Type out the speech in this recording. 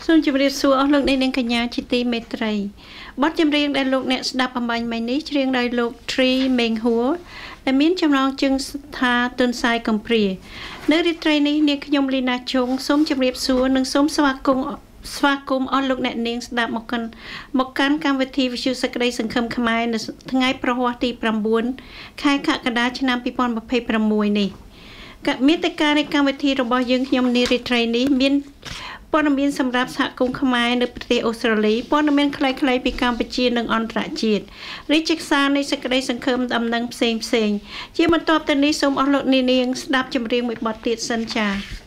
សូមជម្រាបសួរអស់លោកអ្នកនាងកញ្ញាជាទីមេត្រីបទចម្រៀងដែលលោកអ្នកស្ដាប់អំបញ្ញមិញនេះច្រៀងដោយលោក Tree Meng Hua ដែលមានចំណងជើងថាទុនសាយកំព្រានៅរាត្រីនេះនាងខ្ញុំលីណាជុងសូមជម្រាបសួរនិងសូមស្វាគមន៍អស់លោកអ្នកនាងស្ដាប់មកកាន់កម្មវិធីវិទ្យុសេចក្តីសង្ឃឹមខ្មែរនៅថ្ងៃប្រហ័សទី9ខែកក្កដាឆ្នាំ2026នេះមេតិកានៃកម្មវិធីរបស់យើងខ្ញុំនារីត្រីនេះមានព័ត៌មានសម្រាប់សហគមន៍ខ្មែរនៅប្រទេសអូស្ត្រាលីព័ត៌មានខ្លីៗពីកម្ពុជានិងអន្តរជាតិរាជសារនៃសេចក្តីសង្ឃឹមដំណឹងផ្សេងជាបន្ទាប់ទៅនេះសូមអស់លោកអ្នកនាងស្ដាប់ចម្រៀងមួយបទទៀតសិនចា៎